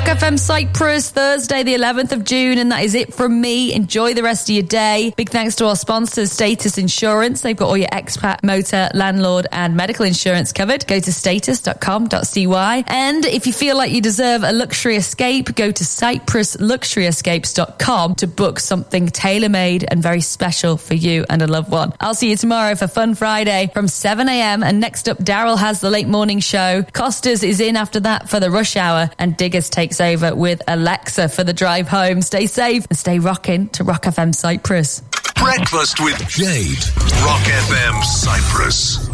Rock FM Cyprus, Thursday the 11th of June, and that is it from me. Enjoy the rest of your day. Big thanks to our sponsors, Status Insurance. They've got all your expat, motor, landlord and medical insurance covered. Go to status.com.cy. And if you feel like you deserve a luxury escape, go to cyprusluxuryescapes.com to book something tailor-made and very special for you and a loved one. I'll see you tomorrow for Fun Friday from 7 a.m. And next up, Daryl has the late morning show. Costas is in after that for the rush hour, and Diggers takes over with Alexa for the drive home. Stay safe and stay rocking to Rock FM Cyprus. Breakfast with Jade. Rock FM Cyprus.